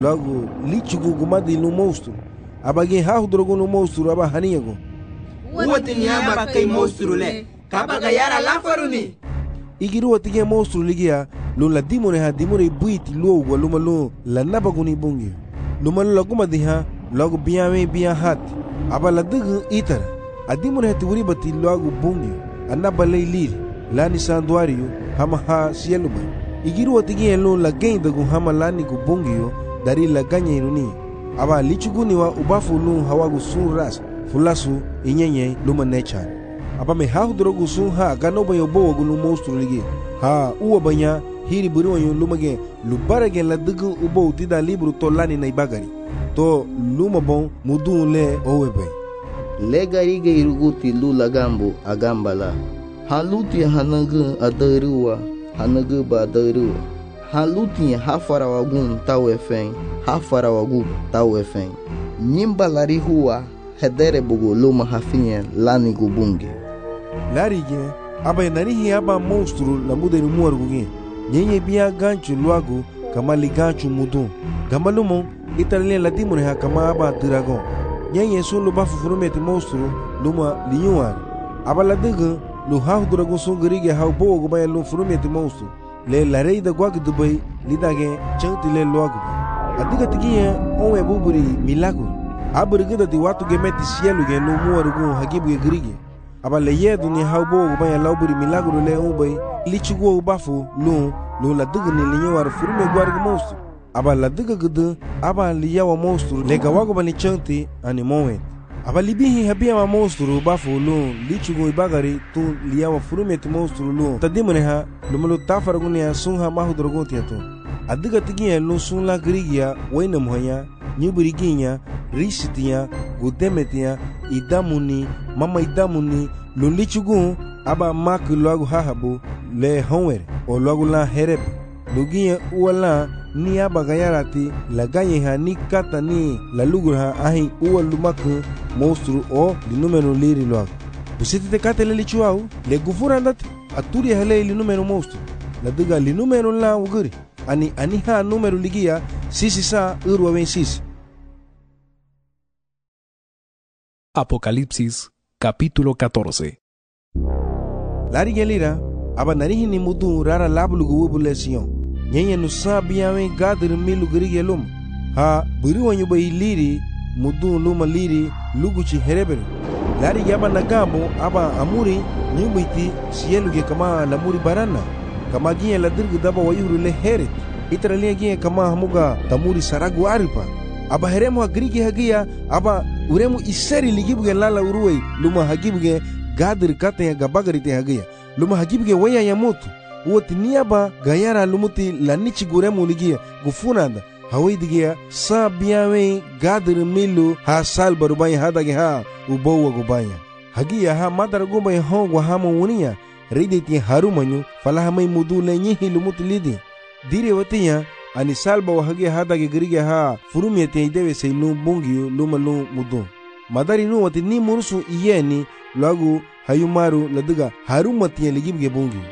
Logo lichugu gumadi no monstro. Abagin ha drogo no monstro aba haniago. Uwati nyaba kai monstro le. Kabaga yara lafaruni. Igiru watige monstro ligia lo la dimone ha dimone buiti logo lo malo la nabaguni bungi. Lo malo logo madiha logo biame bia hat. Aba la dugu itara. Adimone ha tiwuri bati logo bungi. Anaba lili lani sanduario hama ha sieluma. Igiru watige lo la gain dagu hama lani ku bungio dari la ganya inuni. Aba lichuguni wa ubafu lu hawagu sun ras fulasu inyenye luma nechan. Aba me ha drogu sun ha ganoba yobo gulu monstro ligi. Ha uwa banya hiri buru wanyo lumage lubarage la dugu ubo utida libru to lani na ibagari. To luma bon mudu le owebe. Legarige iruguti lula gambo agambala. Haluti hanagu adaruwa hanagu badaruwa. Haluti hafarawagun tawefeng hafarawagu tawefeng. Nyimba lari huwa hedere bugu luma hafinye lani gubunge. Larige aba narihi aba monstro la mude muarguge. Nyenye bia ganchu luagu kama liganchu mudu. Gamalumo italien ladimone ha kama aba dragon. Nyenye sun lu bafu furumeti monstro luma linyuar. Aba ladigu lu hau dragon sun gerige hau bogo gubaya lu furumeti monstro. Le la rei da guag dubai lidage chanti le luagu. Adiga tigiye onwe buburi milagro. Aburigida di watu gemeti sielu ge no muargu hagibu ge gerige. Aba le yedu ni hau bogo gubaya lauburi milagro le ubai lichugo ubafu lu la diga ni linyuar furume guargu monstro. Aba la diga gudu aba liyawa monstro le gawago bani chanti ani mowe. Aba libihi habia wa monstro bafu lu lichugo ibagari tu liyawa furumeti monstro lu tadimone ha lumalo tafargunia sunha mahu drogontia tu. Adiga tigiya lu sun la grigia waina muhanya nyuburiginya risitia gudemetia idamuni mama idamuni lu lichugo aba mak luagu hahabu le honwer o luagu la hereb lugiya uwala ni aba gayarati la ganye ha ni kata ni la lugur ha ahi uwa lumaku monstru o di numero liri luagu. Busiti te kate le lichuau le gufura andati aturi hele li numero monstru la diga li numero la uguri ani ha numero ligia sisi sa urwa ven sisi. Apocalipsis capítulo 14. Lari gelira aba narihi ni mudu rara lablugu wubule siyon. Nyenye nusa biyawe gadir milu gerige lum. Ha buri wanyu bayi liri mudu luma liri luguchi herebere. Lari yaba nagambo aba amuri nyumiti sieluge kama lamuri barana. Kama ginye la dirgu daba wayuru le heret. Itara liya ginye kama hamuga tamuri saragu aripa. Aba heremu hagrige hagia aba uremu iseri ligibuge lala uruwe luma hagibuge gadir kate ya gabagarite hagia. Luma hagibuge waya ya motu. Woti niaba gayara lumuti la nichi guremu ligia gufunanda hawai digia sa biyawe gadir milu ha sal barubaya hadage ha ubowa gubaya hagia ha madara gubaya hongwa hama wunia riditi harumanyu falahamai mudu le nyihi lumuti lidi dire watiya ani salba wa hagia hadage gerige ha furumiyete idewe se lu bungiyo luma lu mudu madari nu wati ni murusu iyeni lagu hayumaru ladiga harumatiya ligibge bungiyo.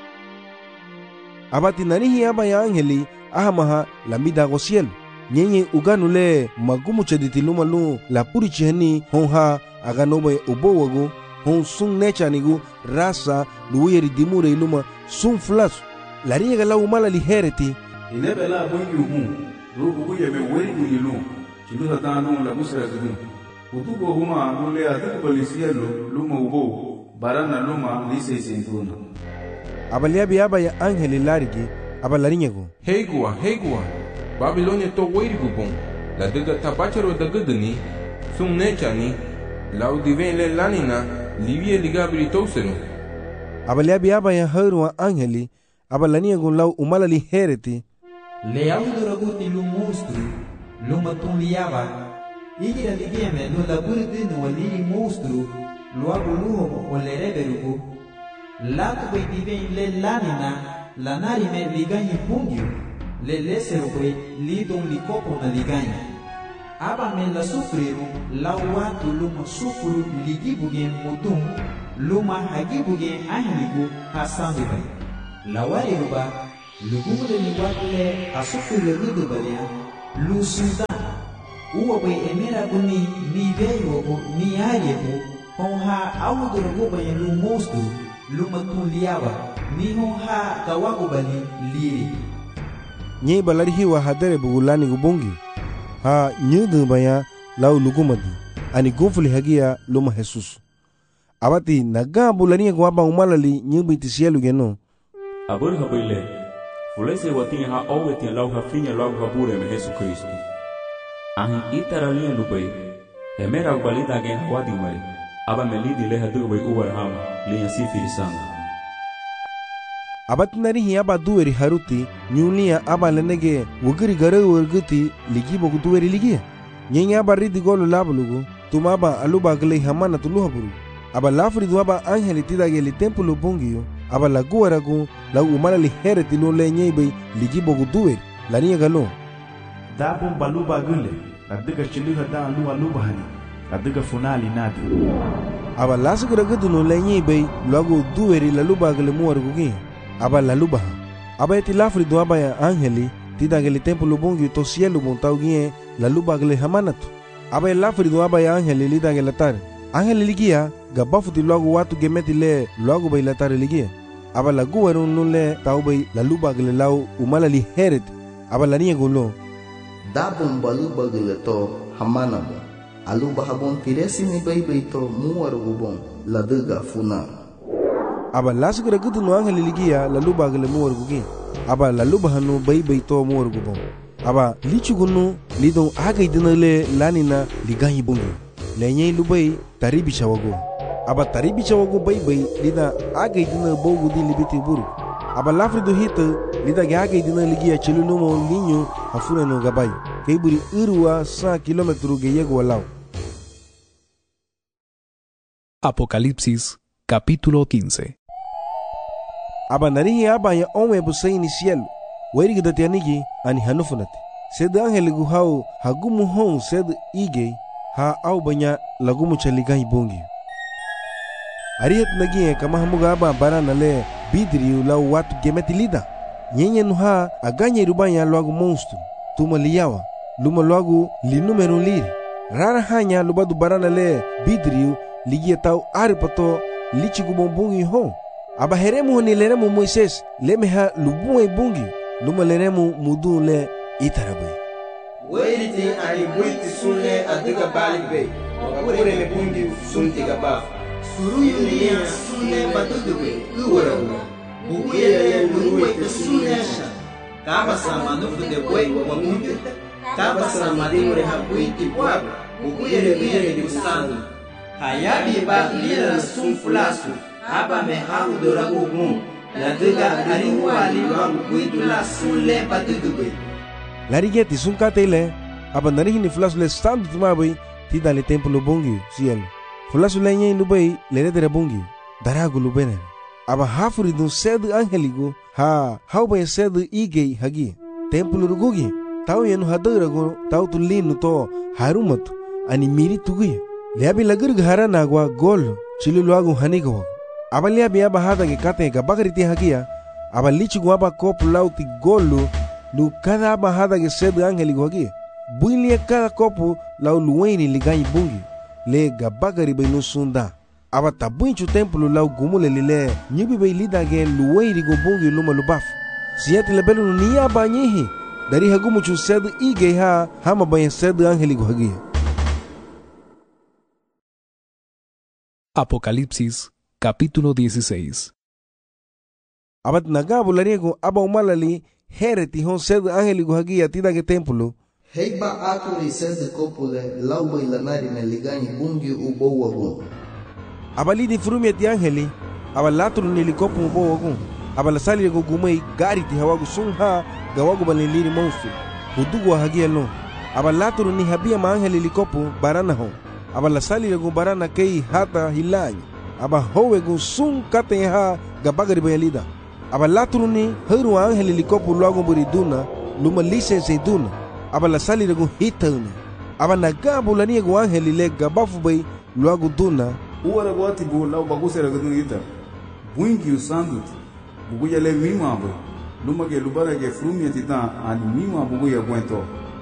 Abati narihi aba ya angeli ahamaha lamida gosiel. Nyenye uganule magumu chediti lumalu la puri chihani honha aganobe ubowago hon sun nechanigu rasa luweri dimure iluma sun flasu. Lariye gala umala lihereti. Inebela bungi rubu kuyeme weri ilu. Chinusa tanu la musra zidu. Utubo huma nule atik polisielu luma ubo barana luma lise sentuna. Abaliabi aba ya angeli larigi abalarinyego. Heigua Babilonia to weirigu bon. La diga tabacharo da gudani sun nechani la udiven le lanina livie ligabri tosenu. Abaliabi aba ya haruwa angeli abalaniego lau umalali hereti. Le auduraguti lu monstru luma tun liaba. Igira ligieme lu laburidinu waliri monstru lu abuluho o le reberugu. Latu bai divin le lanina la narime liganyi pungyu le lesero bai lidon likopo na liganyi aba me la sufriru la watu luma sufuru ligibuge mudum luma hagibuge ahligu hasandu bai la wariruba lugumule ni watu le asufuru ludu balia Lusunda. Uwa bay emera kuni ni veyo ko ni aye ko. Hong ha awu dorogo bay lu monstru. Lu matun liawa. Ni hong ha kawago bali liri. Nye balari hiwa hadere bugulani gubongi. Ha nyudu baya lau lugumadi. Ani gufuli hagia luma Jesus. Abati naga bulani ko aba umalali nyubi tisielu geno. Abur habile. Fulese watin ha owetin lau ha finya lau ha bure me Jesus Kristo. Ahi itaralia lubai. Emera ubalida gen hawadi mari. Aba melidi leha dubai uwar ham liya sifiri sanga. Abat nari hi aba duweri haruti nyulia aba lenege wugiri gare wurguti ligi bogu duweri ligi. Nyenye aba ridi golu labulugu tuma aba aluba gale hamana tuluhaburu. Aba lafri du aba angeli tidage li tempulu bungiyo aba laguaragu la umalali hereti lo lenye bay ligi bogu duweri laniya galo. Dabun baluba gule adiga chiliha da aluba hani adiga funali nadi. Aba lasugura gudu no lenye bay lagu duweri laluba gale muargugi. Aba laluba aba eti lafri do aba ya angeli tidageli templo bongi to cielo montaugie laluba gele hamanatu aba lafri do aba ya angeli lidageli latar angeli ligia gabafuti logo watu gemeti le logo bay latar ligia aba lagu warun nulle taubay laluba gele lau umalali heret aba lania golo dabun baluba gele to hamanabo aluba habon tiresi ni bay to muar gubon laduga funa aba lasugura gudu no angeli ligia laluba gele muar gugi aba laluba hanu bay to muar gubon aba lichugunu lidon aga idinale lanina ligahi bungi lenye lubai taribi chawago aba taribi chawago bay lida aga idina bogu di libiti buru aba lafri do hita lida aga idina ligia chelunumo linyo afuna no gabai kaiburi irwa 100 kilometro ge yego walao. Apocalipsis capítulo 15. Aba narihi aba ya onwe busay ni cielo wairigi datianigi ani hanufunati sed angel guhau hagumu hon sed ige ha au banya lagumu chaligai bongi arihat nagi kama hamuga aba barana le bidri la watu gemeti lida nyenye nuha aganya rubanya lagu monstru tuma liyawa luma lagu li numero liri rara hanya lubadu barana le bidri ligia tau aripato lichigu bombungi hon aba heremu ni leremu Moises lemeha lubuwe bungi luma leremu mudu le itarabe weiriti ani buiti sunle adiga balibe wakure le bungi sunti gaba suru yulia sunle badudube uwarabu bukuyele luwe te sunnesha kaba samanufu de boi wa mundi kaba samadinu re habuiti bwab bukuyele biyele di usandu hayabi ba lila sunfulasu aba me hau doragu gun la diga ari wali wa kuidu la sunle badudube larigeti sunkatele aba narihi ni flasule standu tumabai tida le templo bongi cielo flasule nye lubai le dere bongi daragu lubene aba hafuri dun sed angeligo ha hauba sed ige hagi templo rugugi tau yenu hadarago tau tulinu to harumatu ani miri tugi leabi lagur ghara nagwa gol chilu lagu hanigo aba leabi aba hada ge kate ga bagariti hagia aba lichu aba kop lauti golu lu cada aba hada ge sed angeligo hagi builia cada kopu lau luweni ligai bungi le ga bagari benu sunda aba tabuinchu templo lau gumule lile nyubi bay lida ge luweni go bungi luma lubaf siati lebelu ni aba nyehi dari hagumu chu sed ige ha hama bay sed angeligo hagi. Apocalipsis capítulo 16. Abat nagabu lariego aba umalali hereti hon sed angeligo hagi atida ge templo heiba akuri sed kopule lauba ilanari me ligani bungi ubo wagun abali di frumi ti angeli aba latru ni likopu ubo wagun aba la sali go gumai gari ti hawagu sunha gawagu baliliri monstru hudugo hagi elo aba latru ni habia ma angeli likopu barana hon aba la sali go barana kei hata hilani aba howe go sun kate ha gabagari bayalida aba latru ni heru angeli likopu logo buriduna luma lisense duna aba la sali rego hitana aba nagabu la niego angeli le gabafu bay logo duna uwara gwati bu lau baguse rego dun ita buingi usandut buguya le mimabo luma ge lubara ge frumia tita ani mimabo buguya gwento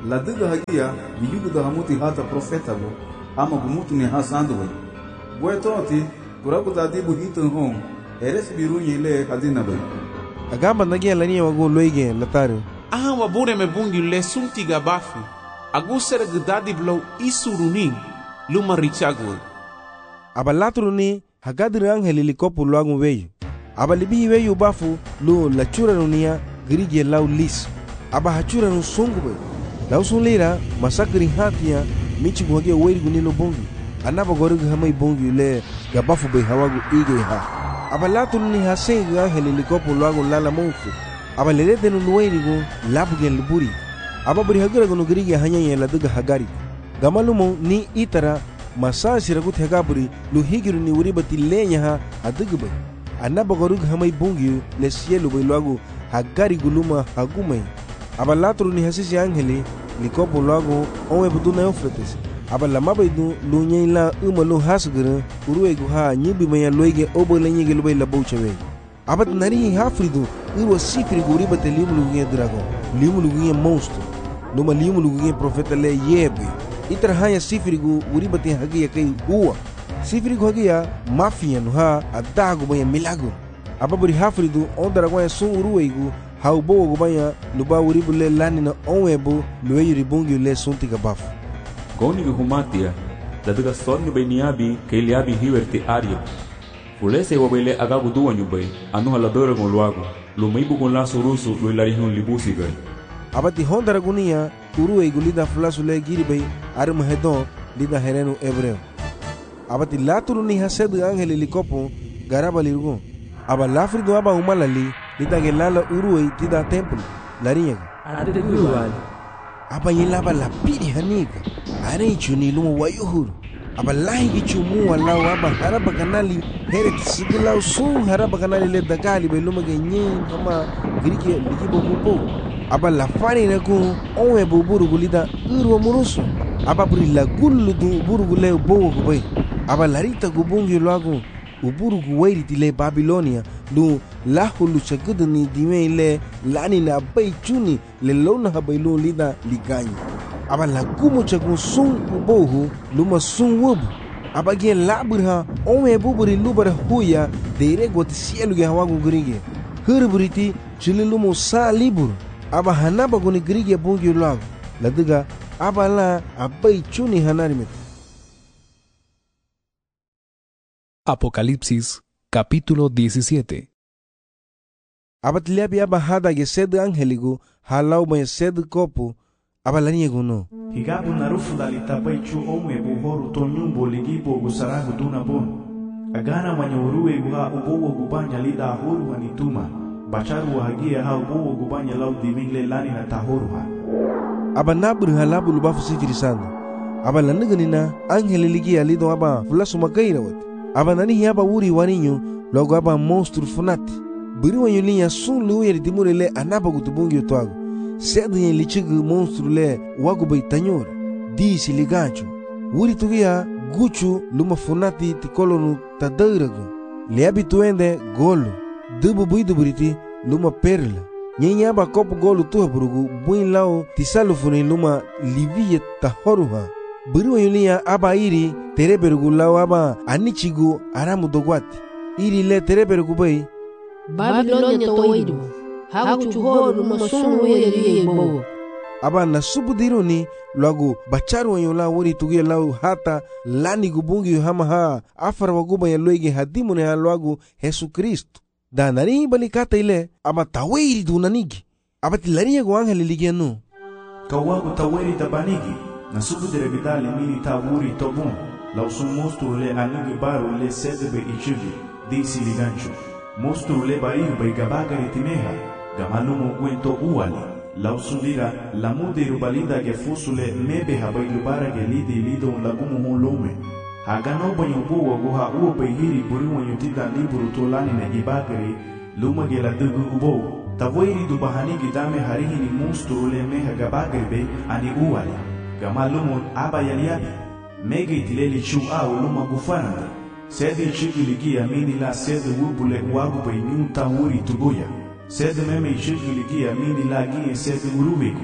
la diga hagia yugu da hamuti hata profeta go ama gumutu ni hasando we bwetoti kurabu da dibu hitan hom eres birunye le hadina bay agamba nagia lani wago loige lataro aha wabure me bungi le sunti gabafu agusere gdadi blow isurunin luma richago abalatru ni hagadri angeli likopu luagu weyu abalibi weyu bafu lu lachura nunia grige lau lis aba hachura nu songu bay lau sunlira masakri hatia michi guhage weiri gunilo bongi anaba gorig hamai bongi le gabafu bay hawagu ige ha abalatru ni hasengi angeli likopu luagu lala monfu abalelete nu weiri gu labugen liburi ababuri hagara gunu grige hanyanye la duga hagari gamalumo ni itara masa siragut hegaburi lu higiru ni uribati lenya ha adugbe anaba gorug hamai bungiu le sielu bay luagu hagari guluma hagumai abalatru ni hasisi angeli likopo luagu onwe buduna eufrates abalama baydu lu nyela umalu hasgere uruegu ha nyibi maya loige obole nyege lu bay labouchewe abat nari hafridu urwa sifri uribati limuluge drago limuluge monstro numa limuluge profeta le yebe itra haya sifrigu uribati hagia kai uwa sifrigu hagia mafia no ha adago baya milago ababuri hafridu ondara kwa sun uruweigu haubo go baya luba uribule lani na onwebo lueyuri bongi le sunti gabafu goni humatia daduga sonni beniabi keliabi hiwerti aria fulese wabele agagu duwanyu bay anu haladore gon luago lumaibu gon la surusu luilarihun libusi gay abati hondara gunia uruweigu lida fulasule giribay arum hedon lida herenu ebreo abati laturu ni hasedu angeli likopo garaba lirgo aba lafrido aba umalali lida gelala uruwei tida temple lariega aba yelaba la pidi haniga are chuni lumo wayuhuru aba lahi chumu wala aba haraba kanali heret sigila sun haraba kanali le dagali be lumo genye kama grike ligibo bubo aba la fani na ku onwe buburu gulida urwa murusu aba buri la gullu du burugule bowo kubay aba larita gubungi luagu uburu guwairi tile Babilonia lu lahulu chagudni dime le lani na bay chuni le lona habaylu lida liganyi aba la gumu chagu sun ubohu luma sun wubu aba ge laburha onwe buburi lubara huya deire got sielu ge hawagu gringe hurburiti chililumu sa libur aba hanaba guni grige bungi luagu ladiga aba la abai chuni hanarimet. Apocalipsis, capítulo 17. Abatliabi aba hada ge sed angeligu halau ba sed kopu aba laniego no. Higabu narufu dalitabai chu omwe buhoru to nyumbo ligibo gusaragu duna bon. Agana manyuruwe guha ubowo gubanya lida horu wanituma. Bacharu hagia ha ubowo gubanya lau divingle lani na tahoru ha. Aba nabur halabu lubafu sifiri sanda aba laniganina angeli ligi alido aba fulasu makaira wat aba nani hiaba wuri waninyo logo aba monstru funati biri wanyo linya sun luye dimure le anaba gutubungi otwago sedu yen lichigu monstru le wagu bay tanyora disi ligancho wuri tugia guchu luma funati tikolonu tadairago le abituende golo dubu buidu buriti luma perla nyenya ba kopu golu tuha burugu buin lao tisalu funi luma liviye tahoruha buri wanyulia aba iri tereberugu lao aba anichigu aramu dogwati iri le tereberugu bay Babilonia toidu hagu chuhoru masunu weyeriye bowo aba nasubu diruni lagu bacharu wanyula wuri tugia lao hata lani gubungi hama ha afar waguba ya loige hadimune ha lagu Yesu Kristo da nari balikata ile aba tawiri dunanigi aba tilariya go angeli ligiano kawagu tawiri tabanigi nasubu derebidali mini tawuri tobun lausun monstru le anigi baru le sedebe ichivi disi ligancho monstru le barihu bay gabagari timeha gamalumo gwento uwali lausun lira lamude rubalida ge fusule mebeha bay lubara ge lidi lido lagumu hulome hagano banyo buwa guha uwa bayhiri buri wanyo tida liburu tolani na ibagari luma ge la dugu ubo tavoiri dubahani gidame harihini monstru le meha gabagari be ani uwali gamalumo aba yaliabi mege itileli chu au luma gufananda sedi chigiligia mini la sedi wubule wagu bay nyunta wuri tugoya sedi meme chigiligia mini la gie sedi uruwegu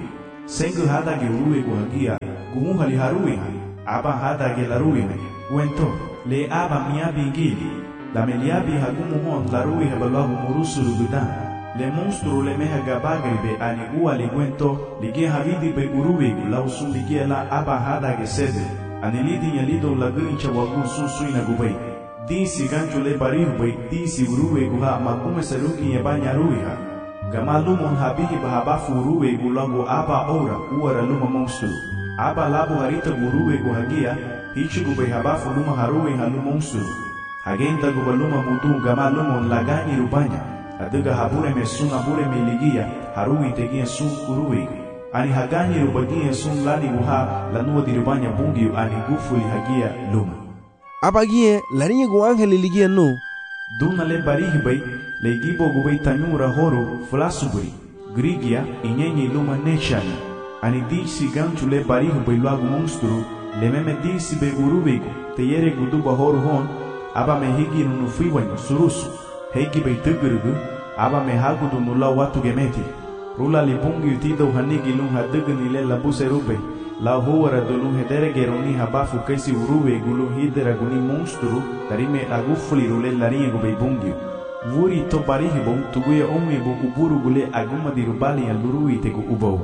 Sengu hadage uruwe guhagia, gumuhali haruwe aba hadage laruwe wento, le aba miabi ingili, la meliabi hagumu hon laruwe habalahu murusuru gudan, le monstru le meha gabagribe ani ua le wento, lige havidi be uruwe gu lausun lige la aba hadage sede, ani lidi nyalido laguincha wagun sunsuina gubay. Disi gancho le barihu disi uruwe guha makume saruki yebanya ruiha. Gama lumon habihi bahabafu uruwe gulango aba ora uara luma monstru. Aba labu harita uruwe guhagia hichi gube habafu luma haruwe halu monstru. Hagenta gubaluma mutu gama lumon lagani rubanya. Aduga habure me sun abure me ligia haruwe tegia sun uruwe. Ani hagani rubagia sun lani guha lanua dirubanya bungi ani gufuli hagia luma. Abagie larinya gu angeli ligia no duna le barihi bay le gibo gu bay tanyura horo flasubri grigia inyenye luma nechani ani disi ganchu le barihi bay lagu monstru le meme disi be urubego te yere gu duba horo hon aba me higi nu fiwanyo surusu hegi bay tugurugu aba me hagudu nula watu gemeti rula li bungi utido hanigi lum hadugni le labuse rube la huara dolum hedere geroni habafu kaisi uruwe gulu hidera guni monstru tarime agufuli rule larinye gubei bungio vuri to barihibo tuguye omwebo uburu gule aguma dirubali ya luruwi tegu ubou.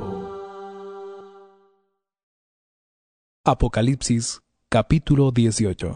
Apocalipsis capítulo 18.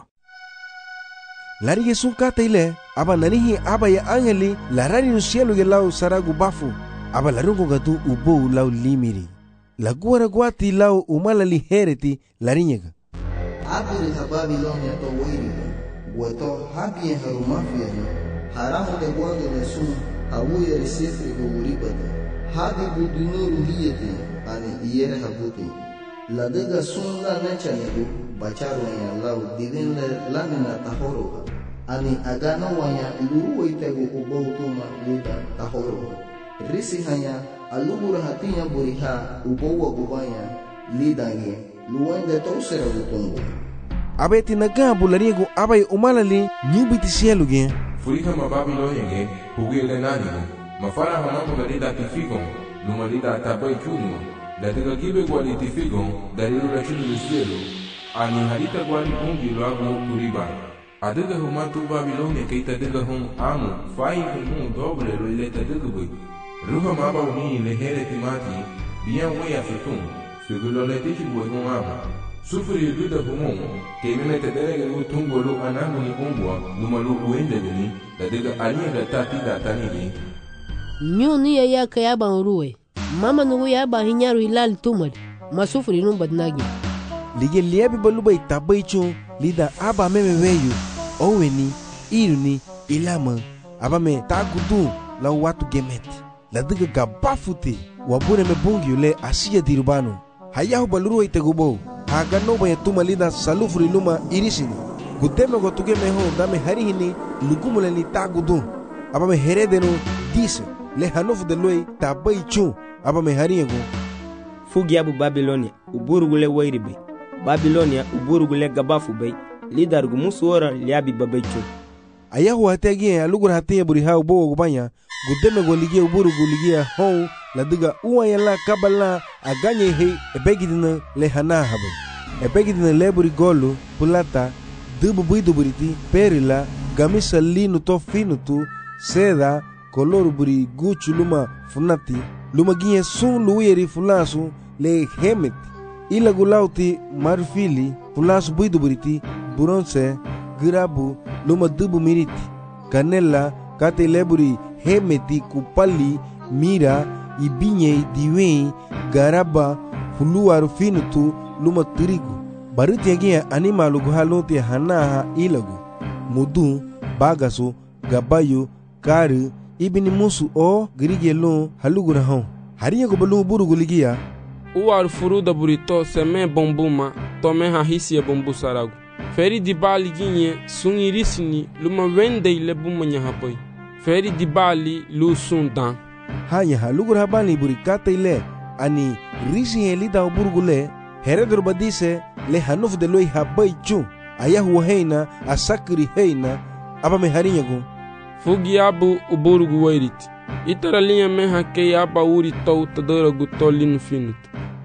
Larige sunkata ile aba nanihi aba ya angeli larani no cielo ge lau saragu bafu aba larungo gatu ubou lau limiri la guara guati lau umala lihereti larinyega. Abiri ha Babilonia to wiri, wato habie harumafia ni, haramu de guando de sun, hawuye resifri go uribade, hadi budunuru hiyete, ani iyere habuti. La dega sun la necha nego, bacharo ya lau divin le lamina tahoroha, ani agano wanya luru itego ubautuma lida tahoroha. Risi hanya alubura hatinya buriha ubawa gubanya lidange luwende tosera gutongo abeti nagabu lariego abai umalali nyubiti cielo ge furiha ma Babilonia ge hugele nanigo mafara hamambo galida tifigo lumalida tabai chuno la tega kibe gwali tifigo dalilu la chunu del cielo ani harita gwali bungi luago turiba adega humatu Babilonia keita dega hum amu fai hum doble lo ileta dega bui ruha maba uni lehere timati bien way afetun segulo le tichi buegon aba sufri vida humon ke meme te derege lu tungolo anamu ni umbwa numalu uende gani da dega alia da tati da tanigi nyuni ya kayaba uruwe mama nugu ya ba hinyaru ilal tumad masufri num badnagi lige liebi baluba itabaicho lida aba meme weyu oweni iruni ilama aba me tagudu la watu gemeti la diga gabafute wabure me bungi le asiya dirubano hayahu baluru itegubo haga no ba yatuma lida salufri luma irisini gudeme go tuge me ho dame harihini lugumule ni tagudu aba me heredeno dise le hanofu de loi tabaichu aba me hariego fugi abu Babilonia uburugule wairibe Babilonia uburugule gabafu bay lidar gumusuora liabi babaichu ayahu hategi alugura hatiya buriha ubo gubanya gudeme go ligia uburu go ligia hon la diga uwa la kabala aganye he ebegidina le hana habe ebegidina leburi golo pulata dubu buidu buriti perila gamisa linu to finutu seda koloru buri guchu luma funati luma ginye sun luiri fulasu le hemet ila gulauti marfili fulasu buidu buriti bronze girabu luma dubu miriti kanela kate leburi hemeti kupali mira ibinye diwe garaba fuluaru finutu luma tirigu baruti yagia animalu guhalote hanaha ilagu mudu bagasu gabayu kari ibini musu o grigelo halugura hon hariya go balu buru guligia uar furuda burito seme bombuma tome hahisi bombu saragu feri di bali ginye sungirisini luma wende ile bumanya haboy feri di bali lu sundan hanya halugura habani burikata ile ani risi helida burgule heredur badise le hanuf de loi habai chu ayahu heina asakri heina aba me harinya go fugi abu uburgu wairit itara linha me hake aba uri tau tadara gutolin finut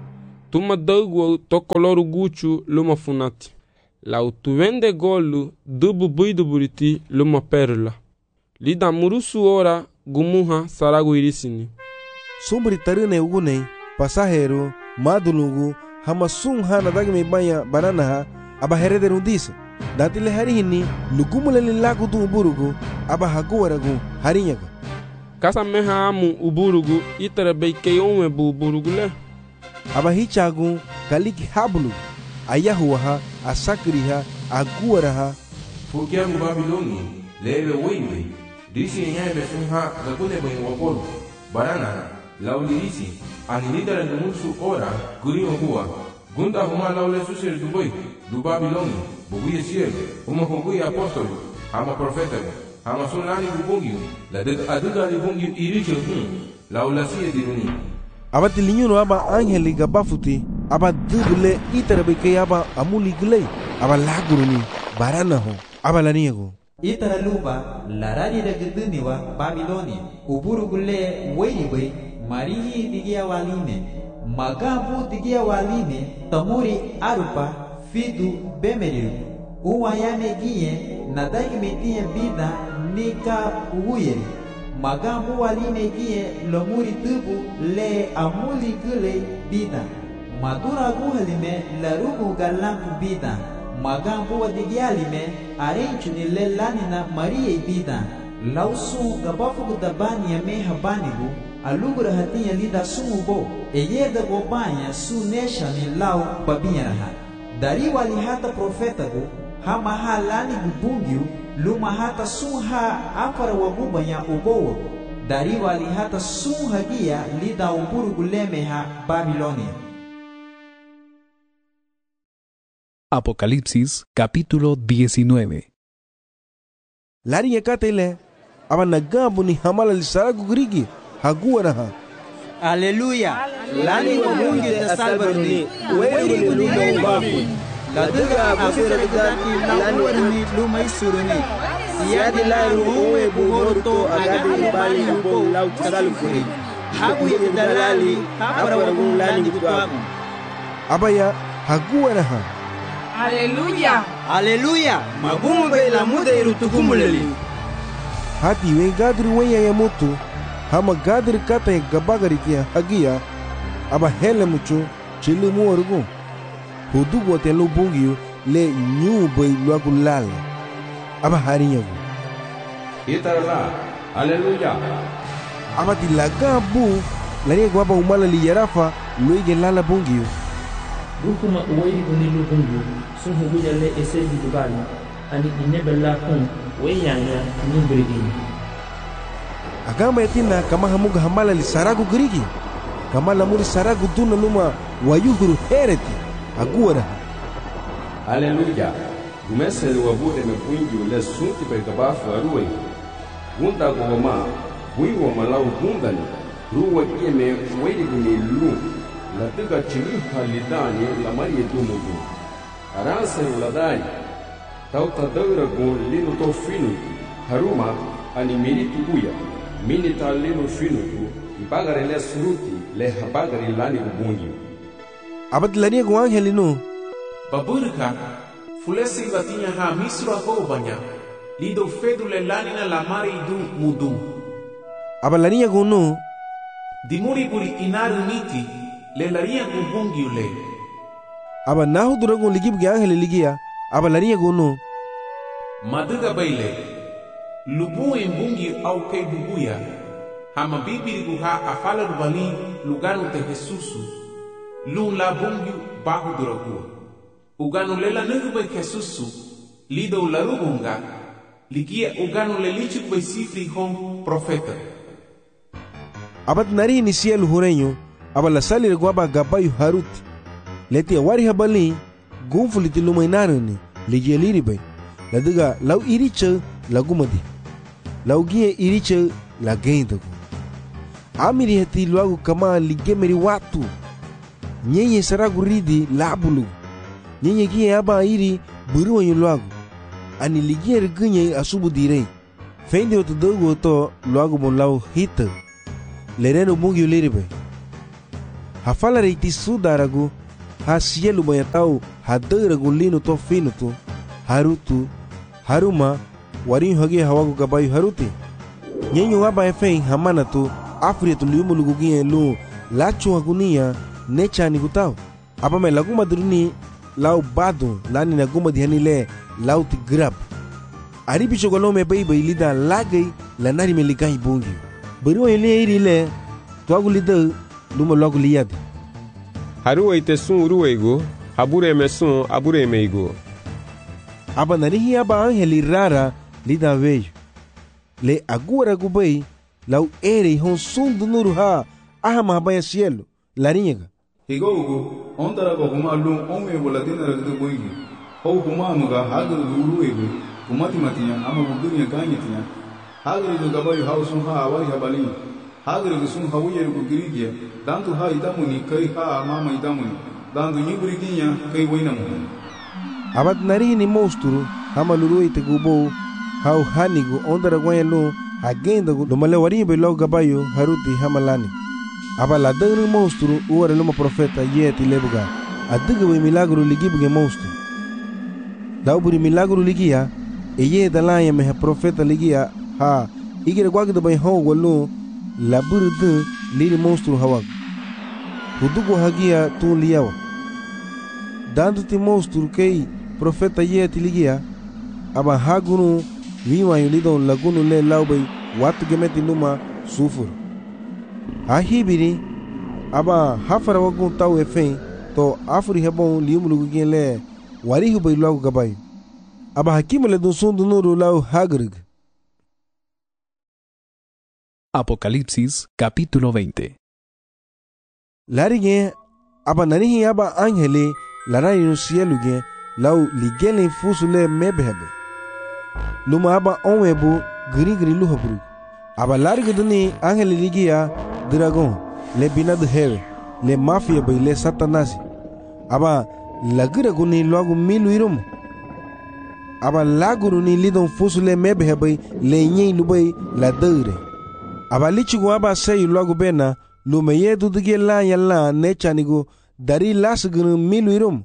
tuma dagwa to coloru guchu luma funati. Lau tu vende golu dubu buidu buriti luma perla. Lida murusu ora gumuha saragu irisini. Sumbri tarine ugune pasahero madulugu hama sung hana dagme banya banana aba herederu disa. Datile hari hini lugumuleli lagu tu uburugu aba haguwaragu harinyaga. Kasa meha amu uburugu itara beike ome bu uburugu le. Aba hichagu kaliki habulu ayahuaha asakriha aguwaraha. Fukiamu Babiloni lebe wende disi nyabe sunha zakune bwen wapolu barana laulirisi anilidara numusu ora gurimo huwa gunda huma laule susir dubai du Babiloni buguye siel huma huguye apostoli hama profetago hama sunlani bubungiu la aduga libungiu iriche laula siye diruni. Abati linyuno aba angeli gabafuti aba dubule itarabeke aba amuli glei aba laguruni barana ho aba laniego. Itara luba larari da guduniwa Babiloni uburugule weibe marihi digia waline magabu digia waline tamuri arupa fidu bemeriru uwayame giye nadagi metia bida nika uyeri magabu waline giye lomuri tubu le amuli gule bida madura guhalime larugu galampu bida magambo wadigialime arenchuni lelanina Maria ibida lausu gabafu dabani ya meha banigu alugura hatinya lida sumubo eyeda gobanya su neshani lau babinyaraha dari wali hata profetagu hama halani gubungiu luma hata suha afara wagubanya ubowo dari wali hata suha gia lida uburu gulemeha Babilonia. Apocalipsis capítulo 19. Lari yakatele aba nagabu ni hamala lisaragu grigi haguwaraha. Aleluya. Lani wa mungi da salvaruni weri guluma umbafu laduga abusira bidaki lani warni luma isuruni siyadi laru uwe buhoruto agadi bali ubo lau tisalufuri habu yedalali hapara wagun lani gitwaku abaya haguwaraha. Aleluya. Aleluya. Magumbe la mude irutukumuleli. Hati we gadri wenya ya mutu hama gadri kata ya gabagari kia hagia aba hele mucho chili muorugu hudugu wate lo bungiu le nyubai luagu lala aba harinyagu itarala. Aleluya. Aba tilaga bu lani gwaba umala li yarafa luige lala bungiu Rukuma uwei unilu bungu sunhu gujale ese bidubali ani inebella kun weyanya nimbrigini. Agama yatina kama hamuga hamala li saragu grigi kama lamuri saragu duna luma wayuhuru hereti aguara. Aleluya. Gumesele wabude mepungi le sunti pe gabafu aruwe gunda goma buiwa malau gundani ruwa kieme weidi guni lu la tiga chini halidani la marie dumudu aranse uladai tauta daura gon lino to finu haruma ani mini tubuya mini ta lino finu tu ibagare le suruti le habagare lani ubungi abad lani gon angelino baburka fulesi batinha ha misro ho banya lido fedule lani na la mari du mudu abalania gon no dimuri buri inaru niti le laria gubungi ule aba nahu duragon ligib ge angel ligia aba laria gono maduga baile lubu embungi au ke bubuya hama bibiri guha afala rubali lugano te Jesusu lu la bungi bahu duragu ugano lela nugu Jesusu lido la rubunga ligia ugano le lichu be sifri hom profeta abat nari inicial hureño aba la salir guaba gabayu haruti leti wari habali gunfuliti lumainarani ligeliri bay la diga law iricha la gumadi law gie iricha la geindago amiri hati luagu kama ligemeri watu nyenye saragu ridi labulu nyenye gie aba iri buru luagu ani ligier gunye asubu direi feinde oto dogo to luagu mon law hita lereno bungi liribe hafala reiti sudaragu ha cielo banha tau ha dara gulino to fino tu harutu haruma warinho hagi hawago gabayu haruti nyenyo aba efei hamana tu afri tu liumu lugugie lu lachu hagunia necha ni gutau aba me laguma duruni lau badu lani na guma dihani le lau ti grab ari bicho golome bai lida lagai lanari me ligai bungi bari ele iri le to agulida luma logo liade haru ite sun uruego habure me sun abure meigo aba narihi aba angeli rara lida veio le agora gubai lau ere hon sun do nuru ha ahama banha cielo larinha higogo ondara ko kuma lu onwe boladina ragdu boigi ho kuma muga hagar duru ego kumati matiya ama budunya ganyatiya hagar do gabayu hausun ha awari habali hagar do sun hawiye ko girigia dantu ha idamuni kai ha mama idamuni dantu nyiburiginya kai wainamu abat narihi ni monstro hama luru ite gubo hau hanigo ondara gwanlu agenda do male warinho be logo gabayu haruti hamalani aba la dangri monstro uara luma profeta yeti lebuga adiga we milagro ligibuge monstro dauburi milagro ligia eye dalaya me profeta ligia ha igire gwagdo bay ho wolu la burdu liri monstro hawag hudugo hagia tu liawa dando ti monstro kei profeta yeti ligia aba hagunu viwa yulidon lagunu le laubay watu gemeti numa sufur ahibiri aba hafara wagun tau efen to afuri hebon liumulugu le warihu bay logo gabay aba hakimale dun sundu nuru lau hagrig. Apocalipsis capítulo 20. Larige aba nanihi aba angele larai no cielo ge lau ligele fusule mebebe luma aba onwebu gri luhabru aba larige duni angele ligia dragon le binad heve le mafia bay le satanasi aba lagira guni logo milu irum aba laguru ni lidon fusule mebe bay le nyi lubay la deure aba lichigo aba sey logo bena lume yedu dige la yalla nechanigo dari lasgunu milu irum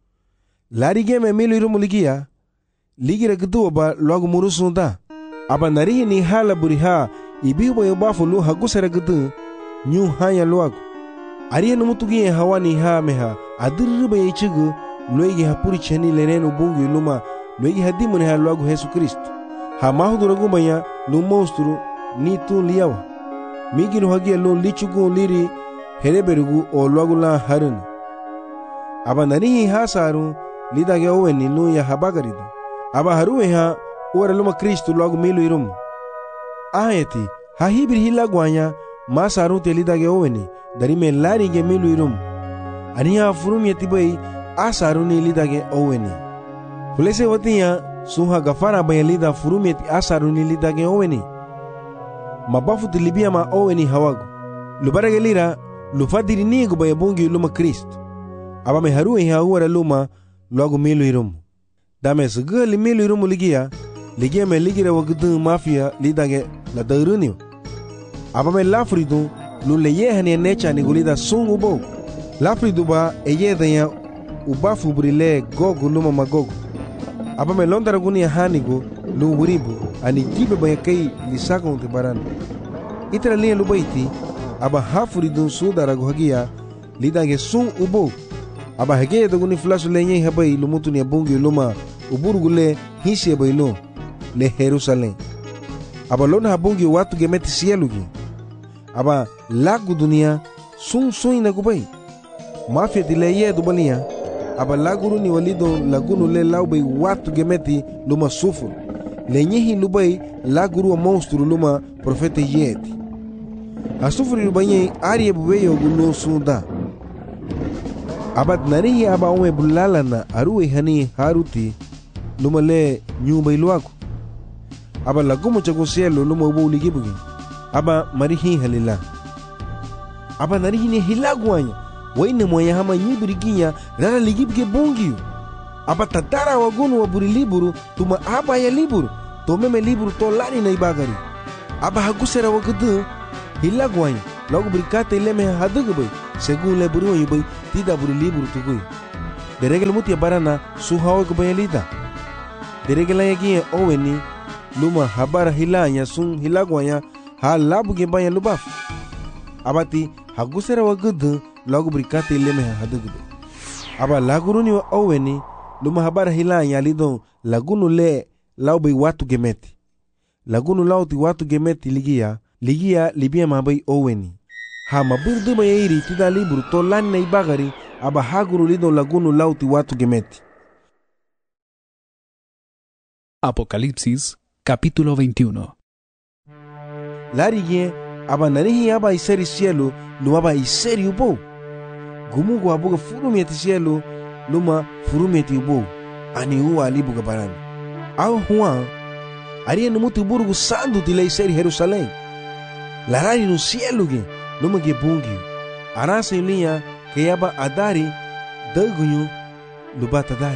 larige me milu irum ligia ligira gdu aba logo murusunda aba narihi ni hala buriha ibibo yobafu lu hagusera gdu nyu hanya luago ariya numutugi hawani ha meha adirba yichigu loigi hapuri cheni lereno bungu luma loigi hadimone ha luago Yesu Kristo ha mahudura gumaya lu monstru ni tu liawa miginu hagia lu lichugu liri hereberugu o luago la harun aba nanihi hasaru lidage oweni lu ya habagarido aba haruwe ha ora luma Kristo luago milu irum ayeti ha hibir hilagwanya masaru te lidage oweni dari me larige milu irum aniya furum yetibai asaru ni lidage oweni fulese watiya suha gafara bay lida furum yeti asaru ni lidage oweni mabafu tilibia ma oweni hawago lubarage lira lufadiri nigo bay bungi luma Kristo aba me haruwe ha ora luma logo milu irum dame sugli milu irum ligia me ligira wagdu mafia lidage la daruni aba me lafridu lu leyehani necha ni gulida sungu bo lafridu ba eyedanya ubafu brile gogo luma magogo aba me londara guni hanigo lu wuribu ani gibe ba kai lisago de baran itra linha lu baiti aba hafridu sudara go hagia lidage sun ubo aba hage de guni flash lenye habai lu mutu ni bungi luma uburugule hisi bailo le Jerusalem aba lona habungi watu gemeti sielugi aba lagu dunia sun ina gubai mafia dileye dubania aba laguru ni walido lagunu le laubay watu gemeti luma sufur lenyehi lubai laguru wa monstru luma profeta yeti asufuri lubanye ariye bubeyo gulu sunda abad narihi aba ome bulalana aruwe hani haruti luma le nyumba iluaku aba lagumu chago cielo luma ubu ligibugi aba marihi halila aba narihi ni hilaguanya waine moya hama nyibiriginya rara ligibge bongiu aba tadara wagunu waburi liburu tuma aba ya liburu to meme liburu to lani na ibagari aba hagusera wagdu hilaguanya logo brikate leme hadugu bay según le buru yubai tida buru liburu tugui deregel mutia barana su hawa ko bayalita deregela yagi oweni luma habara hilanya sun hilagwanya ha labu ge bayan lubaf abati hagusera wagudu lagu brikate leme hadugu aba laguruni wa oweni luma habara hilanya lidon lagunu le laubai watu gemeti lagunu lauti watu gemeti ligia libia mabai oweni ha mabirdu mayiri tida liburu to lanna ibagari aba haguru lidon lagunu lauti watu gemeti. Apocalipsis capítulo 21. Larige aba narihi aba iseri cielo luma iseri ubo gumugu abuga furumeti cielo luma furumeti ubo ani uwa alibuga barani au huwa aria numutu burgu sandu tila iseri Jerusalém larari no cielo ge luma ge bungi arasa ilinha que aba adari dagunyo lubata dari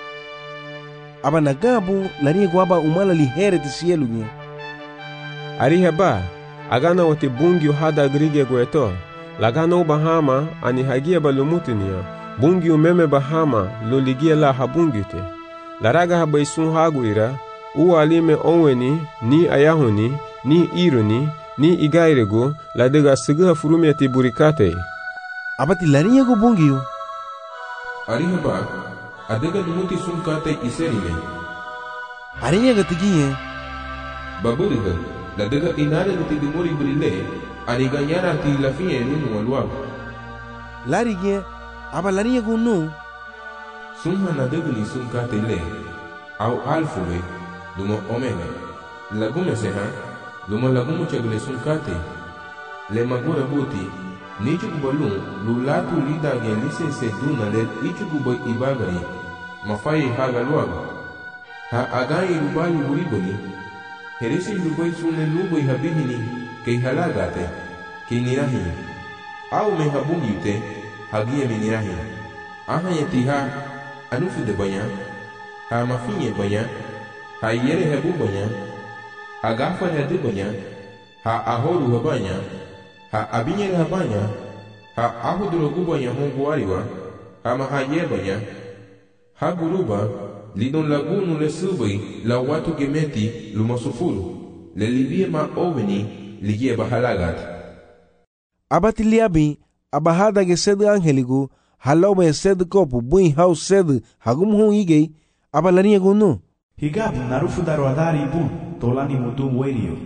aba nagabu lari gwaba umala lihere ti cielo ge ari heba agana wote bungi hada grige gweto lagana bahama ani hagia balumutinia bungi umeme bahama lo ligia la habungite laraga habaisun haguira u alime onweni ni ayahuni ni iruni ni igairego la dega siga furumeti burikate abati larinya go bungiyo ari heba adega lumuti sunkate iserime arinya gatigiye baburiga la dega inare nuti dimori brile ani ganyara ti la fie nunu walwa larige aba larinya go no sunha na dega ni sunkate le au alfuwe dumo omega lagume seha dumo lagumu chagle sunkate le magura buti nichu kubalun lulatu lida gen lisense duna le ichu kuboy ibagari mafai haga luago ha agai rubali buriboni heresi luboy sunne luboy habihini kei halagate kei nirahi au me habungite hagie minirahi aha yetiha anufu de banya ha mafinye banya ha yere hebu banya ha gafa hedu banya ha ahoru habanya ha abinyere habanya ha ahudurogu banya honguariwa ha mahaye banya ha guruba lidon lagunu le subai la watu gemeti lumasufuru le libie ma oveni ligie bahalagat abati liabi abahada ge sed angeligo halobe sed kopu buin house sed hagumhun igei abalania gunu higabu narufu darodari bun tolani mudum werio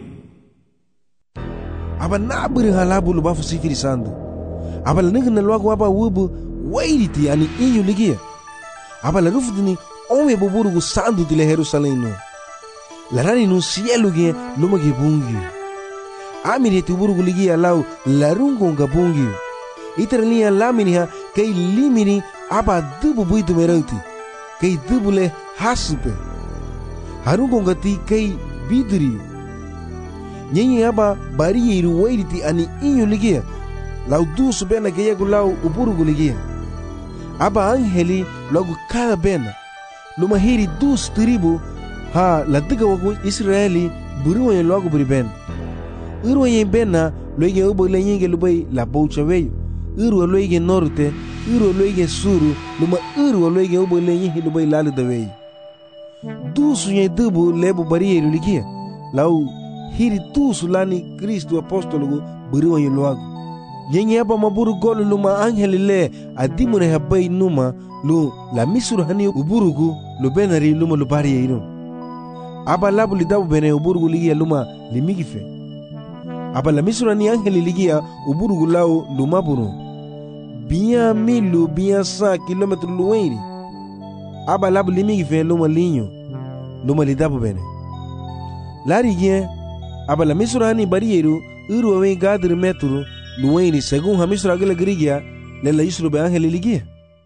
aba nabiri halabu lubafu sifiri sandu aba lanig na lwago aba wubu wairiti ani inyu ligia aba la rufdini onwe buburugu sandu tile Jerusalém no larani no cielo ge luma ge bungi amiri tuburugu ligia lau larungo nga bungi itrania laminiha kei limini aba dubu buitu merauti kei dubule hasupe harungo ngati kei bidri nyenye aba barieru wairiti ani inyu ligia lau dusu bena ke yegu lau uburugu ligia aba angeli logo cada bena luma hiri dus tribu ha la diga wagu Israeli buru yen logo buri ben uru yen bena loige ubo le yenge lubai la boucha weyo uru loige norte uru loige suru luma uru loige ubo le yenge lubai la da weyo dusu yen dubu lebo barieru ligia lau hiri dusu lani Kristo apostolo buru yen logo nyenye aba maburu golu luma angeli le adimune habai numa lu la misuru hani uburugu lu benari luma lu bari yino aba labu lidabu bene uburugu ligia luma limigife aba la misuru hani angeli ligia uburugu lau luma buru biya milu biya 100 kilometru luweiri aba labu limigife luma linyo luma lidabu bene lari gie aba la misuru hani bari yeru uru wawe gadri metru luweiri según hamisuru agila grigia le la yusuru be angeli ligia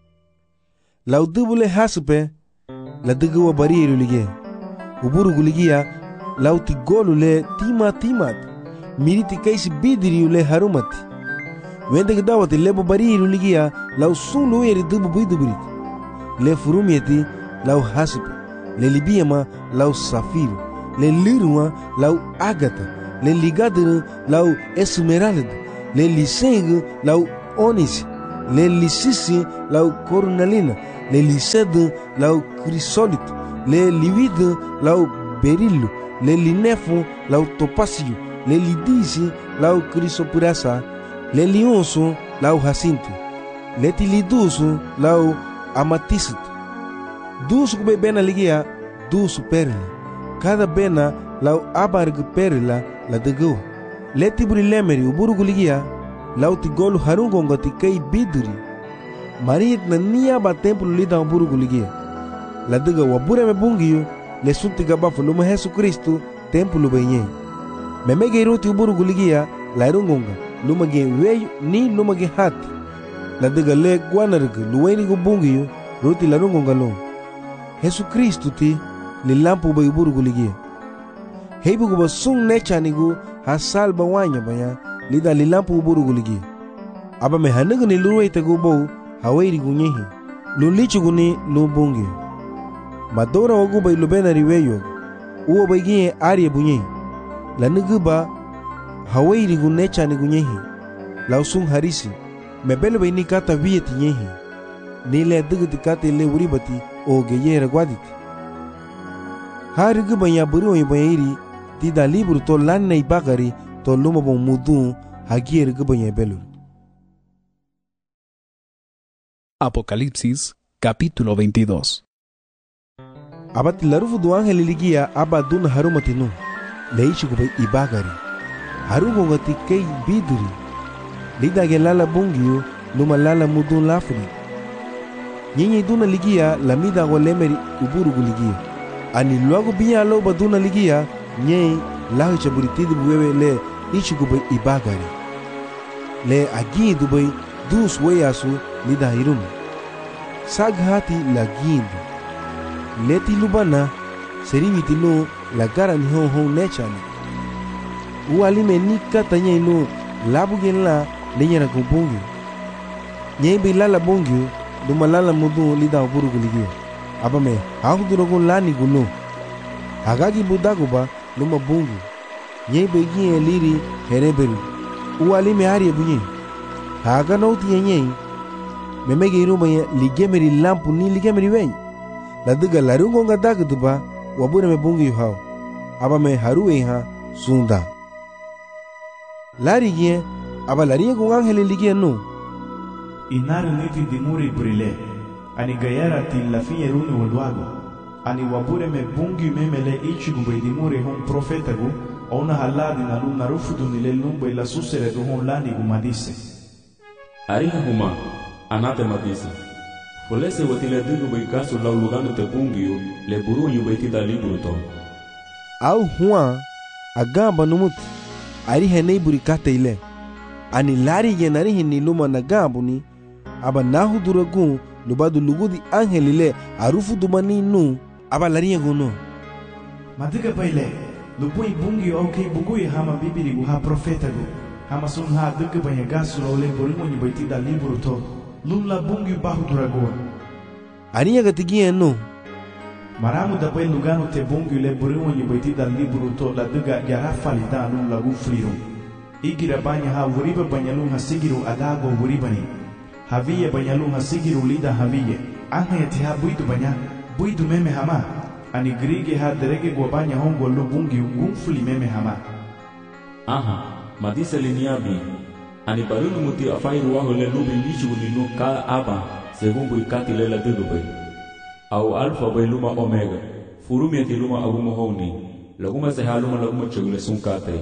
lau dubule hasupe la dugu wa barieru ligia uburugu ligia lau tigolu le timat miriti kaisi bidiriu le harumati wende gidawati lebo barieru ligia lau sun luweri dubu buiduburit le furumieti lau hasupe le libiama lau safiru le lirua lau agata le ligadiru lau esmeralda le lisengu lau onis, le lisisi lau cornalina, le lisede lau crisolito, le livide lau berillo, le linefo lau topasio, le lidisi lau crisopurasa, le lionso lau jacinto, le tiliduso lau amatista. Dusu kube bena ligia, dusu perla. Cada bena lau abarg perla la degua. Le tiburi lemeri uburugu ligia, lau tigolu harungonga tikei biduri. Mariet na niya ba templo lida uburugu ligia. La dega wabure me bungiyo, le sunti gabafu luma Jesu Kristo templo benye. Memege iruti uburugu ligia, la irungonga, luma gen weyu ni luma gen hati. La dega le guanarga luweni gubungiyo, ruti la rungonga long. Jesu Kristo ti li lampu ba iburugu ligia. Heibu guba sung necha nigu ha salba wanya banya lida li lampu uburugu ligia. Aba me hanigu ni luruwa itagu bou hawairi gunyehi. Lulichu guni lubungi. Madora wagu ba ilubena riweyo. Uwa ba igie aria bunyehi. La nigu ba hawairi gunecha ni gunyehi. La usung harisi. Mebele ba ini kata vieti nyehi. Nile digiti kata ile uribati o geyera gwaditi. Hari gubanya buru yibanya iri tida libro to lanna ibagari to luma bon mudu hagier gubanya belur. Apocalipsis capítulo 22. Abati larufu du ángel ligia abadun harumatinu leishi gubay ibagari. Harugo ngati kei biduri. Lida gelala bungiyo luma lala mudun lafri. Nyenye duna ligia la mida golemeri uburugu ligia. Ani luago biya lo baduna ligia nye lahu chaburitidi buwewe le ichi gubay ibagari. Le agi dubay dus weyasu lida hirun. Saghati la gindu. Leti lubana seriviti no la gara ni hon nechani. Ualime ni kata nye no labu gen la lenyera kumbungi. Nye be lala bungi duma lala mudu lida uburugu ligia. Abame hakudurogun lani guno. Hagagi budaguba luma bungi. Nye be gien liri hereberu. Ualime haria bunye. Haga nauti nye memege iruma ligemeri lampu ni ligemeri wey. La diga larungo nga dagduba wabure me bungi hao. Abame haruwe ha sunda. Lari gien aba laria kung angeli ligia no. Inari niti dimuri brile. Ani gayara ti lafinye runi walwago. Ani wabure me bungi memele ichigu bay dimuri hon profetagu. Ona haladi na luna rufudu nile lumba ila susere du hon lani gumadise. Ariha huma anate madise. Folese watile digu bay kasu lau lugano te bungiyo le buru yu bay tida liburu to. Au huwa agamba numuti. Ariha neiburi kate ile. Ani lari yenari ni luma na gambu ni aba nahu duragun lubadu lugudi angel ile arufu dumani nu aba lari yeguno. Madiga baile lupui bungi okay bugui hama bibiri gu ha profeta gu hama sun ha duga banya gasu ole borimo ni baiti da liburu to lumla bungi bahu duragun. Ani yagatigie no. Maramu da baile lugano te bungi le borimo ni baiti da liburu to la duga yarafali da lumla gu friru. Igira banya ha wuriba banyalun ha sigiru adago wuribani. Haviye banyalun ha sigiru lida haviye. Anha yati ha buidu banya, buidu meme hama. Ani grige ha derege gwa banya hongo lubungi ungumfuli meme hama. Aha, madisa liniabi. Ani barunu muti afairu waho le lubi lichu ninu ka aba, segumbu ikati lela dilubay. Au alfa bay luma omega, furumi ati luma agumo honi. Laguma se haluma laguma chagule sunkate.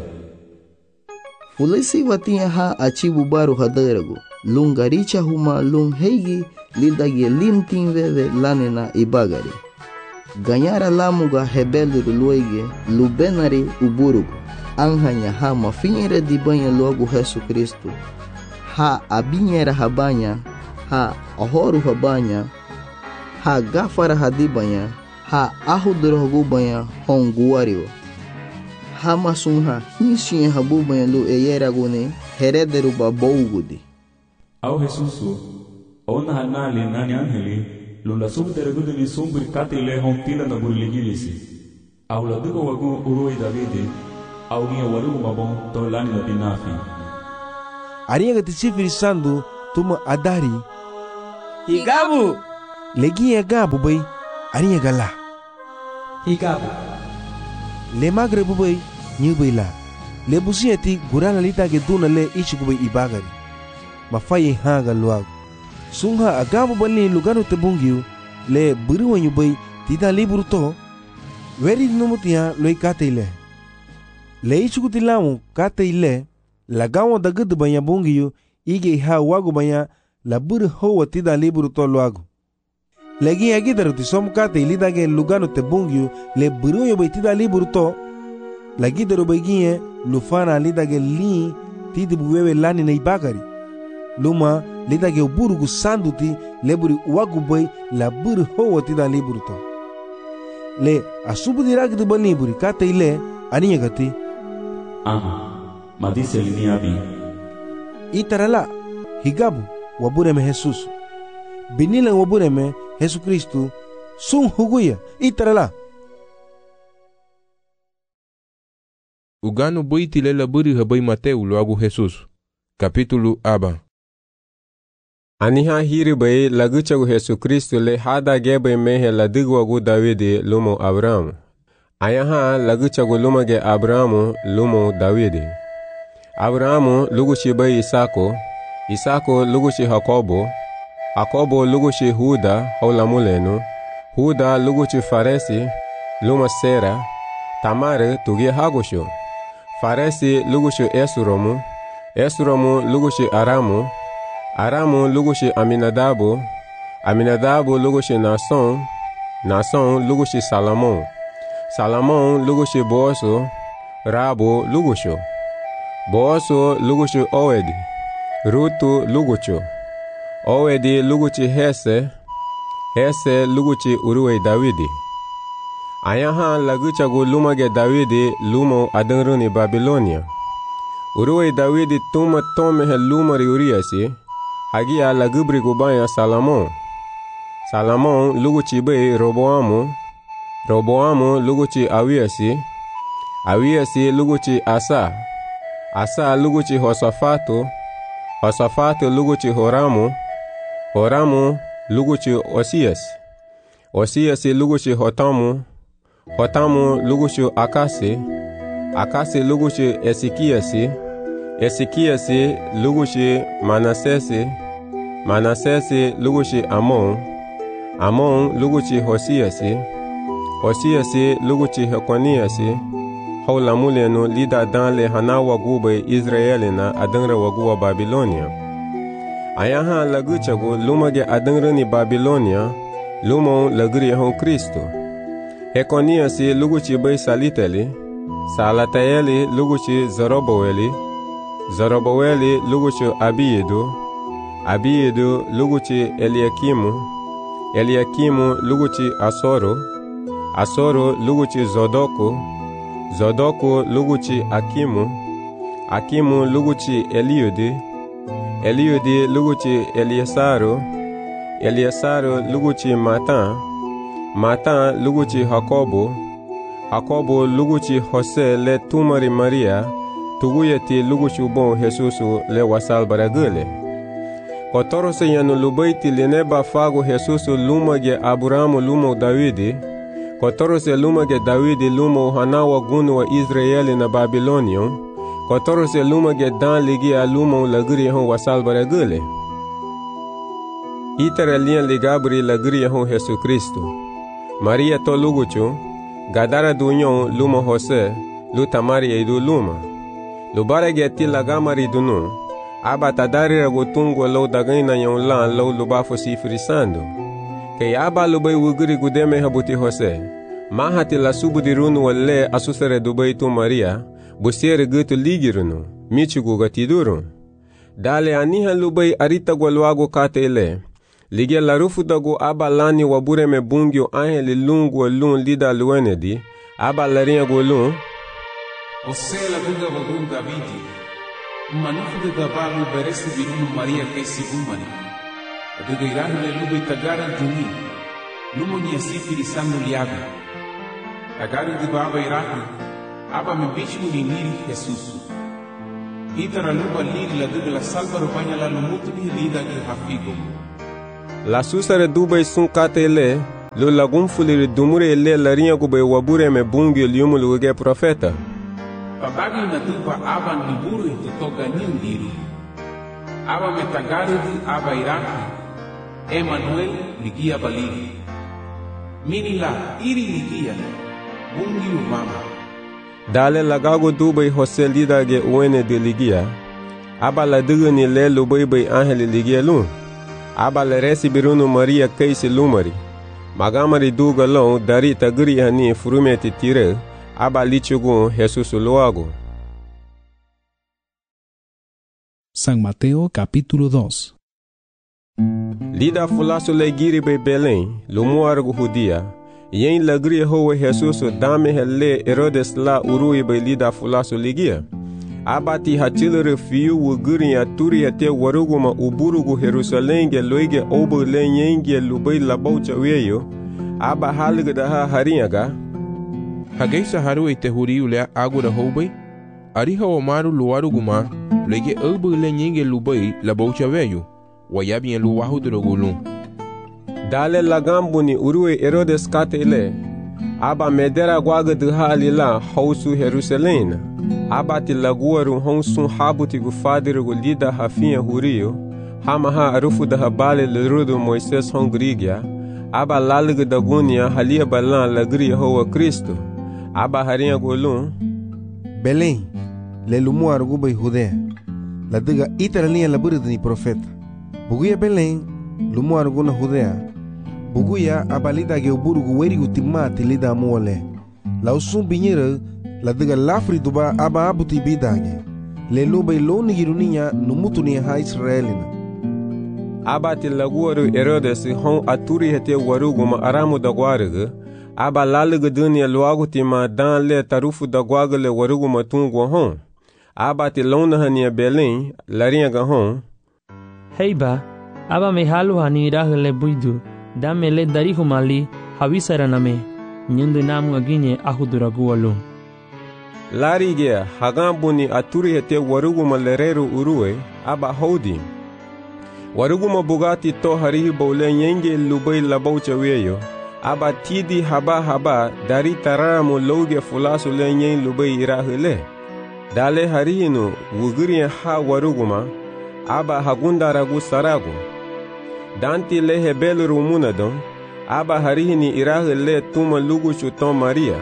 Fulesi watia ha achibu baru hadaragu. Lungaricha huma lung heigi lidagi lintin veve lanena ibagari. Ganyara lamuga hebeluru luege lubenari uburugu. Anhanya ha mafinyere di banha logo Jesu Kristo. Ha abinhera habanya, ha ahoru habanya, ha gafara hadibanya, ha ahudrogu banha honguario. Hamasunha hinsinha habubanya lu eyeragune herederu babougudi. Au Jesusu, ona hanali nani angeli, lula subderegudu ni sumbri katile hontila na burligilisi. Au la dugo wagu uroi Davide, au nia warugu mabon to lani na binafi. Aria gati sifiri sandu tuma adari Higabu legi ya gabu bai ani ya gala Higabu le magre bu bai nyu bai la le busiyati gurana lita ge duna le ichi bai ibagari mafaye haga luag sungha agabu bali luganu te bungiu le buru wanyu bai tida liburu to veri numutia loi kate ile le ichi kutilamu kate ile la gawo da gudu banya bungiu ige ha wagu banya la buru ho tida liburu to luagu legi agidaru ti som kate ilida ge luganu te bungiu le buru wanyu bai tida liburu to la gidaru bai gie lufana lida ge li tidi buwewe lani na ibagari luma lida ge burugu sanduti leburi wagu bai la buru ho tida liburu to le asubu dirag de bani buri kate ile aniya gati madise lini abi itarala higabu wabureme Jesus binila wabureme Yesu Kristu sun huguya itarala Ugano boitile la buri habai Mateu loagu Jesus capítulo aba Aniha hiri bai laguchagu Yesu Kristu le hada gebe mehe la digwagu Davide lumo Abrahamu. Ayaha laguchagu lumage Abrahamu lumo Davide. Abrahamu lugushi bai Isako, Isako lugushi Hakobo, Hakobo lugushi Huda haulamulenu, Huda lugushi Faresi, luma Sera, Tamare tugi Hagosho. Faresi lugushi Esuromu, Esuromu lugushi Aramu, Aramu lugushi Aminadabu, Aminadabu lugushi Nason, Nason lugushi Salamon, Salamon lugushi Boaso, Rabo lugusho, Boaso lugushi Owedi, Rutu lugucho, Owedi lugushi Hese, Hese lugushi Uruwe Davidi. Ayaha laguchagu lumage Davidi lumo adanruni Babilonia. Uruwe Davidi tuma tomehe lumari Uriasi, Hagia lagubri gubaya Salamon. Salamon luguchi bai Roboamu. Roboamu luguchi Awiasi. Awiasi luguchi Asa. Asa luguchi Hosafatu. Hosafatu luguchi Horamu. Horamu luguchi Osias. Osiasi luguchi Hotamu. Hotamu luguchi Akasi. Akasi luguchi Esikiasi. Esikiasi lugushi Manasesi. Manasesi lugushi Amon. Amon lugushi Hosiasi. Hosiasi lugushi Hekoniasi. Haulamulenu lida danle hana wagube Israelina adangra waguwa Babilonia. Ayaha laguchagu lumage adangrani Babilonia. Lumo lagri hon Kristo. Hekoniasi lugushi bai Saliteli. Salataeli lugushi Zoroboweli. Zoroboweli luguchi Abiedu. Abiedu luguchi Eliakimu. Eliakimu luguchi Asoro. Asoro luguchi Zodoku. Zodoku luguchi Akimu. Akimu luguchi Eliudi. Eliudi luguchi Eliesaru. Eliesaru luguchi Matan. Matan luguchi Hakobo. Hakobo luguchi Hose le tumari Maria. Tuguyeti luguchu bon Jesusu le wasal baragule. Kotoro se yanu lubaiti lineba fago Jesusu lumage Abrahamu lumo Davidi. Kotoro se lumage Davidi lumo hanawa gunu wa Israeli na Babilonion. Kotoro se lumage dan ligi a lumo lagri hon wasal baragule. Itara lian ligabri lagri hon Jesu Kristo. Maria to luguchu. Gadara dunyon lumo Jose. Lutamari eidu luma. Lubarege ti lagamari dunu, aba tadari ragotungo lo dagaina yon lan lo lubafo si frisando. Kay aba lubay wuguri gudeme habuti Jose, mahati la subudirunu wale asusere dubay tu Maria, busiere gutu ligirunu, michugu gatiduru. Dale aniha lubay arita gwalwago katele, lige la rufudago aba lani wabure me bungyo aheli lungu lun lida luenedi, aba laria golun, Osela duga wagun Davidi. Manufu de Dabalu beresi birunu Maria kesi gumani. Duga iranu le lubi tagara duni. Lumo ni asifiri sanu liaga. Tagaru di baba iraku. Aba me bichu ni niri Jesusu. Itara lupa liri la duga la salva rupanya la lumutu ni lida ki hafigo. La susare dubai sun katele lo lagum fuliri dumure le larinha gube wabure me bungi liumu luge profeta. Babagi na tupa aba niburu itu toga nindiri. Aba metagaridi aba iraki. Emmanuel ligia baliri. Minila iri ligia. Bungi umama. Dale lagago dubai Jose lida ge uene de ligia. Aba la dugani le lubai bai angeli ligia lu. Aba la recibirunu Maria Keisi lumari. Magamari duga long dari tagri hani furumeti tire. Aba lichugu Jesus loago. San Mateo capítulo 2. Lida fulaso le giri be Belém, lumuargo judia. Yen lagri howe Jesus dame hele Herodes la urui be lida fulaso ligia. Abati hatilere fiu wuguri ya turi ate waruguma uburugu Jerusalenge loige obo le yenge lubai labaucha weyo. Aba halga da harinyaga. Hageisa haru ite huriu le agura hobai. Ariha omaru luaruguma lege obo le yenge lubai labaucha weyo. Wayabi en luwahu drogulu. Dale lagambuni urue Herodes katele. Aba medera gwaga de halila hausu Jerusalena. Aba ti laguaru honsun habuti gufadiru lida hafinha hurio. Hamaha arufu da habale lerudo Moises hongrigia. Aba lalga da gunia halia balan lagri hoa Cristo. Aba harinha golun. Belém, le lumu arguba e Judea. La diga itaralinha laburida ni profeta. Buguia Belém, lumu arguna Judea. Buguia abalida ge uburugu werigu timati lida muole. La usum binyeira la diga lafri duba aba abuti bidage. Le loba iloni giruninha numutuni ha Israelina. Aba ti laguaru Herodes hon aturi hete waruguma aramu da guarga. Aba laluga dunia luagu tima dan le tarufu da guaga le waruguma tungwa hon. Aba ti lona hania Belém, larinha ga hon. Heiba, aba me halu hani irah le buidu. Dame le darihu mali hawisaraname. Nyundu namu aginye ahuduragu alu. Larigea hagambuni aturi hete waruguma lereru urue. Aba hodi. Waruguma bugati to harihi bole yenge lubai labaucha weyo. Aba tidi haba dari taramu loge fulasu le yen lubai irahile. Dale harihinu wuguriya ha waruguma. Aba hagundaragu saragu. Danti le hebel rumunadon. Aba harihini irahile tuma lugu chuton Maria.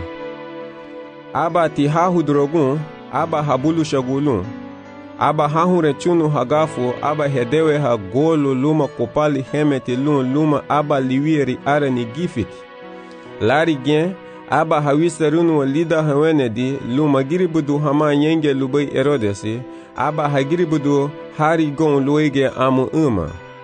Aba ti hahudrogun. Aba habulu shagulun. Aba hahure chunu hagafu. Aba hedewe ha golo luma kopali hemeti luma aba liwieri arani gifiti. Lari gen. Aba hawisarunu wa lida hawenedi luma giribudu hama yenge lubai Herodesi. Aba hagiribudu hari gon luege amu uma.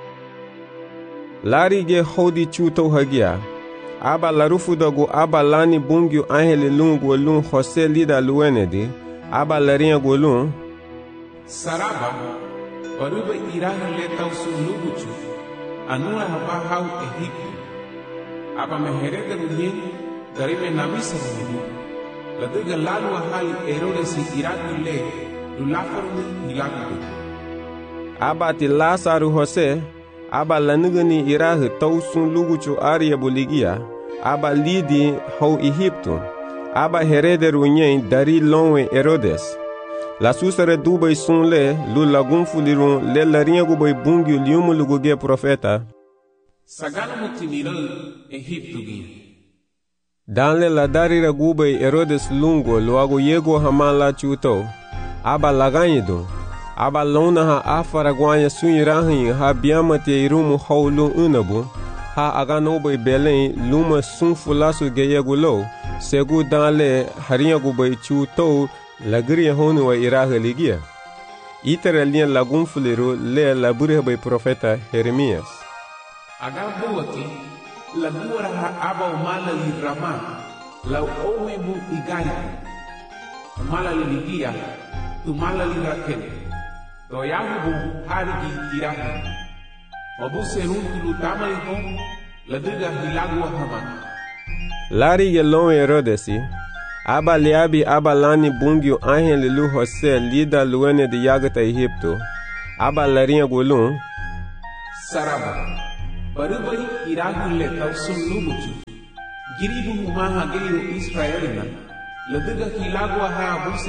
Lari ge hodi chuto hagia. Aba larufu dagu aba lani bungyu angeli lungu lun Jose lida luwenedi. Aba larinha golun. Saraba, waruba irahi le tausu luguchu. Anua haba hau Egipto. Aba meherega ruyen. Darime namisa ruyen. Laduga lalu ahali Herodes iraki le. Lulafaruni ilaku. Aba ti Lasaru Jose. Aba lanugani irahi tausun luguchu aria boligia. Aba lidi hau Egipto. Aba herede runyen dari lonwe Herodes. La susare dubai sun le lu lagun fulirun le larinha gubai bungi liumu luguge profeta. Sagana mutimira Egipto gi. Dan le la darira gubai Herodes lungo luago yego hamala chuto. Aba laganyido. Aba lona ha afara guanya sunirahin ha biamate irumu haulu unabu. Ha agano bai Belém luma sun fulasu geyegulo. Segu dan le harinha gubai chuto. Lagri honu wa iraha ligia. Itara linha lagun fuliru le labure by profeta Jeremias. Agambuati lagura ha aba umala lirama la owe mu igari. Umala ligia umala lirakene. To yahu bu harigi iraha. Wabu seruntu lutama iko ladriga hilagu hama. Lari yelon Herodesi. aba liabi aba lani bungiu ahen lilu José lida luene de yagata Egipto, aba larinha golun, saraba bari iragule tawsun lumutu giribu maha geiru Israelina ladaga kilagwa ha